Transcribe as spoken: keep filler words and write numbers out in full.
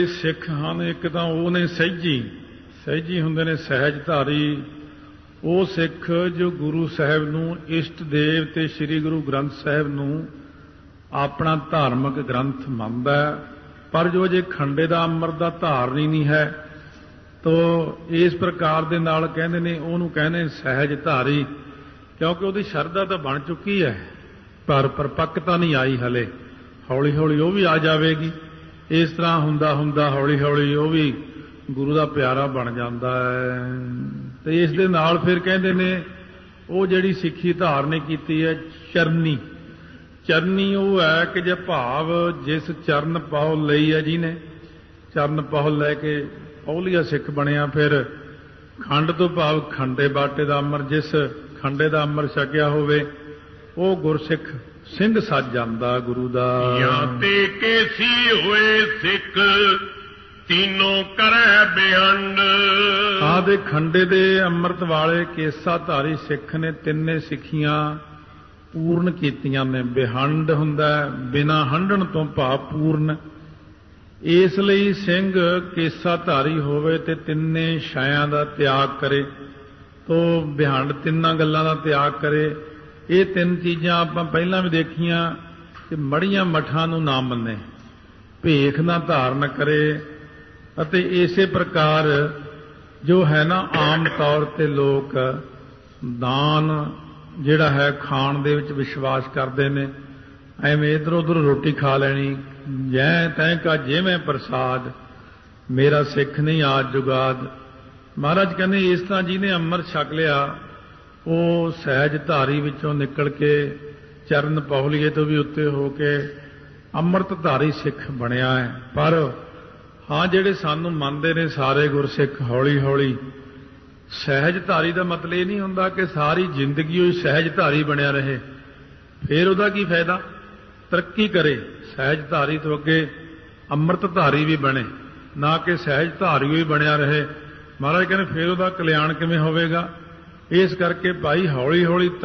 ਸਿੱਖ ਹਨ, ਇੱਕ ਤਾਂ ਉਹ ਨੇ ਸਹਿਜੀ ਸਹਿਜੀ ਹੁੰਦੇ ਨੇ, ਸਹਿਜ ਧਾਰੀ ਉਹ ਸਿੱਖ ਜੋ ਗੁਰੂ ਸਾਹਿਬ ਨੂੰ ਇਸ਼ਟ ਦੇਵ ਤੇ ਸ੍ਰੀ ਗੁਰੂ ਗ੍ਰੰਥ ਸਾਹਿਬ ਨੂੰ ਆਪਣਾ ਧਾਰਮਿਕ ਗ੍ਰੰਥ ਮੰਨਦਾ ਹੈ, ਪਰ ਜੋ ਜੇ ਖੰਡੇ ਦਾ ਅੰਮ੍ਰਿਤ ਦਾ ਧਾਰਨੀ ਨਹੀਂ ਹੈ ਤੋ ਇਸ ਪ੍ਰਕਾਰ ਦੇ ਨਾਲ ਕਹਿੰਦੇ ਨੇ ਉਹਨੂੰ ਕਹਿੰਦੇ ਸਹਿਜ ਧਾਰੀ, ਕਿਉਂਕਿ ਉਹਦੀ ਸ਼ਰਧਾ ਤਾਂ ਬਣ ਚੁੱਕੀ ਹੈ ਪਰ ਪਰਪੱਕਤਾ ਨਹੀਂ ਆਈ ਹਲੇ, ਹੌਲੀ ਹੌਲੀ ਉਹ ਵੀ ਆ ਜਾਵੇਗੀ। ਇਸ ਤਰ੍ਹਾਂ ਹੁੰਦਾ ਹੁੰਦਾ ਹੌਲੀ ਹੌਲੀ ਉਹ ਵੀ ਗੁਰੂ ਦਾ ਪਿਆਰਾ ਬਣ ਜਾਂਦਾ ਹੈ। ਤੇ ਇਸ ਦੇ ਨਾਲ ਫਿਰ ਕਹਿੰਦੇ ਨੇ ਉਹ ਜਿਹੜੀ ਸਿੱਖੀ ਧਾਰਨੀ ਕੀਤੀ ਹੈ ਚਰਨੀ, ਚਰਨੀ ਉਹ ਹੈ ਕਿ ਜੇ ਭਾਵ ਜਿਸ ਚਰਨ ਪਹੁਲ ਲਈ ਹੈ ਜਿਹਨੇ ਚਰਨ ਪਹੁਲ ਲੈ ਕੇ ਪਹੁਲੀਆ ਸਿੱਖ ਬਣਿਆ, ਫਿਰ ਖੰਡ ਤੋਂ ਭਾਵ ਖੰਡੇ ਬਾਟੇ ਦਾ ਅੰਮ੍ਰਿਤ, ਜਿਸ ਖੰਡੇ ਦਾ ਅੰਮ੍ਰਿਤ ਛਕਿਆ ਹੋਵੇ ਉਹ ਗੁਰਸਿੱਖ ਸਿੰਘ ਸੱਜ ਜਾਂਦਾ ਗੁਰੂ ਦਾ। ਜਾਂ ਤੇ ਕੇਸੀ ਹੋਏ ਸਿੱਖ ਤੀਨੋਂ ਕਰੈ ਬਿਹੰਡ। ਆਦੇ ਖੰਡੇ ਦੇ ਅੰਮ੍ਰਿਤ ਵਾਲੇ ਕੇਸਾ ਧਾਰੀ ਸਿੱਖ ਨੇ ਤਿੰਨੇ ਸਿੱਖੀਆਂ ਪੂਰਨ ਕੀਤੀਆਂ ਨੇ। ਬਿਹੰਡ ਹੁੰਦਾ ਬਿਨਾਂ ਹੰਡਣ ਤੋਂ ਭਾਵ ਪੂਰਨ, ਇਸ ਲਈ ਸਿੰਘ ਕੇਸਾ ਧਾਰੀ ਹੋਵੇ ਤੇ ਤਿੰਨੇ ਛਾਇਆਂ ਦਾ ਤਿਆਗ ਕਰੇ, ਤੋ ਬਿਹੰਡ ਤਿੰਨਾਂ ਗੱਲਾਂ ਦਾ ਤਿਆਗ ਕਰੇ। ਇਹ ਤਿੰਨ ਚੀਜ਼ਾਂ ਆਪਾਂ ਪਹਿਲਾਂ ਵੀ ਦੇਖੀਆਂ ਕਿ ਮੜੀਆਂ ਮਠਾਂ ਨੂੰ ਨਾ ਮੰਨੇ, ਭੇਖ ਨਾ ਧਾਰਨ ਕਰੇ, ਅਤੇ ਇਸੇ ਪ੍ਰਕਾਰ ਜੋ ਹੈ ਨਾ ਆਮ ਤੌਰ ਤੇ ਲੋਕ ਦਾਨ ਜਿਹੜਾ ਹੈ ਖਾਣ ਦੇ ਵਿੱਚ ਵਿਸ਼ਵਾਸ ਕਰਦੇ ਨੇ, ਐਵੇਂ ਇੱਧਰ ਉੱਧਰ ਰੋਟੀ ਖਾ ਲੈਣੀ, ਜੈ ਤੈਂ ਕਾ ਜਿਵੇਂ ਪ੍ਰਸਾਦ ਮੇਰਾ ਸਿੱਖ ਨਹੀਂ ਆਜ ਜੁਗਾਦ। ਮਹਾਰਾਜ ਕਹਿੰਦੇ ਇਸ ਤਰ੍ਹਾਂ ਜਿਹਨੇ ਅੰਮ੍ਰਿਤ ਛਕ ਲਿਆ ਉਹ ਸਹਿਜ ਧਾਰੀ ਵਿੱਚੋਂ ਨਿਕਲ ਕੇ ਚਰਨ ਪਹੁਲੀਏ ਤੋਂ ਵੀ ਉੱਤੇ ਹੋ ਕੇ ਅੰਮ੍ਰਿਤ ਧਾਰੀ ਸਿੱਖ ਬਣਿਆ ਹੈ। ਪਰ ਹਾਂ ਜਿਹੜੇ ਸਾਨੂੰ ਮੰਨਦੇ ਨੇ ਸਾਰੇ ਗੁਰਸਿੱਖ ਹੌਲੀ ਹੌਲੀ ਸਹਿਜ ਧਾਰੀ ਦਾ ਮਤਲਬ ਇਹ ਨਹੀਂ ਹੁੰਦਾ ਕਿ ਸਾਰੀ ਜ਼ਿੰਦਗੀ ਉਹ ਸਹਿਜ ਧਾਰੀ ਬਣਿਆ ਰਹੇ, ਫਿਰ ਉਹਦਾ ਕੀ ਫਾਇਦਾ, ਤਰੱਕੀ ਕਰੇ, ਸਹਿਜ ਧਾਰੀ ਤੋਂ ਅੱਗੇ ਅੰਮ੍ਰਿਤ ਧਾਰੀ ਵੀ ਬਣੇ, ਨਾ ਕਿ ਸਹਿਜ ਧਾਰੀ ਹੀ ਬਣਿਆ ਰਹੇ। ਮਹਾਰਾਜ ਕਹਿੰਦੇ ਫਿਰ ਉਹਦਾ ਕਲਿਆਣ ਕਿਵੇਂ ਹੋਵੇਗਾ। ਇਸ ਕਰਕੇ ਭਾਈ ਹੌਲੀ ਹੌਲੀ